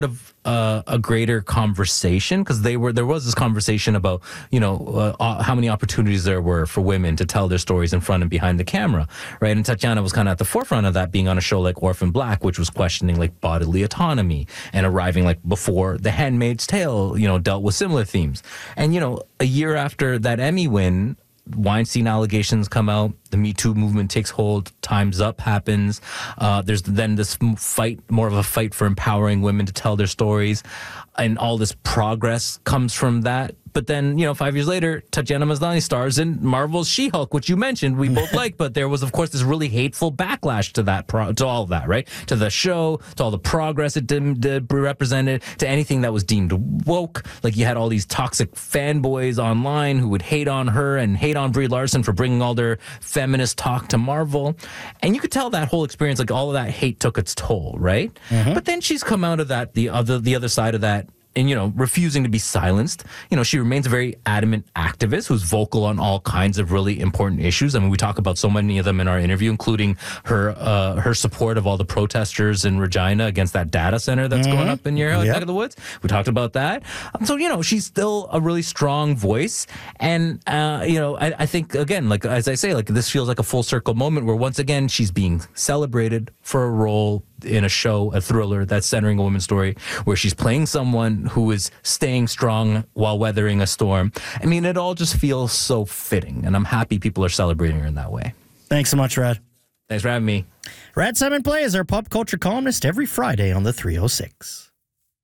of a greater conversation, because there was this conversation about how many opportunities there were for women to tell their stories in front and behind the camera, right? And Tatiana was kind of at the forefront of that, being on a show like Orphan Black, which was questioning like bodily autonomy and arriving like before The Handmaid's Tale, dealt with similar themes. And a year after that Emmy win, Weinstein allegations come out, the Me Too movement takes hold, Time's Up happens. There's then this fight, more of a fight for empowering women to tell their stories, and all this progress comes from that. But then, 5 years later, Tatiana Maslany stars in Marvel's She-Hulk, which you mentioned we both like, but there was, of course, this really hateful backlash to that, to all of that, right? To the show, to all the progress it did represented, to anything that was deemed woke. Like, you had all these toxic fanboys online who would hate on her and hate on Brie Larson for bringing all their feminist talk to Marvel. And you could tell that whole experience, like, all of that hate took its toll, right? Mm-hmm. But then she's come out of that, the other side of that, and, refusing to be silenced. She remains a very adamant activist who's vocal on all kinds of really important issues. I mean, we talk about so many of them in our interview, including her support of all the protesters in Regina against that data center that's going up in your neck of the woods. We talked about that. So, she's still a really strong voice. And, I think, again, like, as I say, like, this feels like a full circle moment where once again, she's being celebrated for a role in a show, a thriller that's centering a woman's story, where she's playing someone who is staying strong while weathering a storm. I mean, it all just feels so fitting, and I'm happy people are celebrating her in that way. Thanks so much, Rad. Thanks for having me. Rad Simon Play is our pop culture columnist every Friday on the 306.